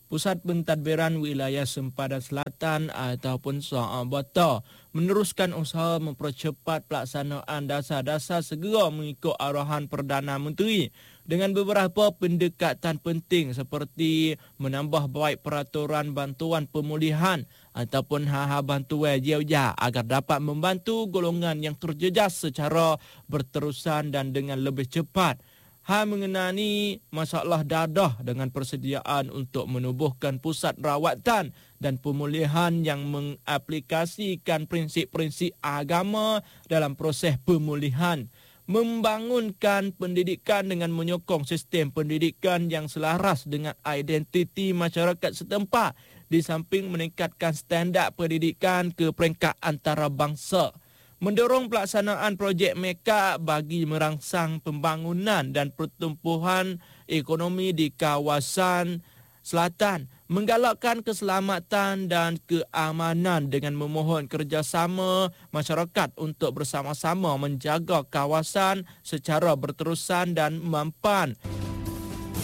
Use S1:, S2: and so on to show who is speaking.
S1: Pusat Pentadbiran Wilayah Sempadan Selatan ataupun Bata meneruskan usaha mempercepat pelaksanaan dasar-dasar segera mengikut arahan Perdana Menteri dengan beberapa pendekatan penting seperti menambah baik peraturan bantuan pemulihan ataupun hal-hal bantuan jauh-jauh agar dapat membantu golongan yang terjejas secara berterusan dan dengan lebih cepat. Hal mengenai masalah dadah dengan persediaan untuk menubuhkan pusat rawatan dan pemulihan yang mengaplikasikan prinsip-prinsip agama dalam proses pemulihan. Membangunkan pendidikan dengan menyokong sistem pendidikan yang selaras dengan identiti masyarakat setempat di samping meningkatkan standard pendidikan ke peringkat antarabangsa. Mendorong pelaksanaan projek MEKA bagi merangsang pembangunan dan pertumbuhan ekonomi di kawasan selatan. Menggalakkan keselamatan dan keamanan dengan memohon kerjasama masyarakat untuk bersama-sama menjaga kawasan secara berterusan dan mampan.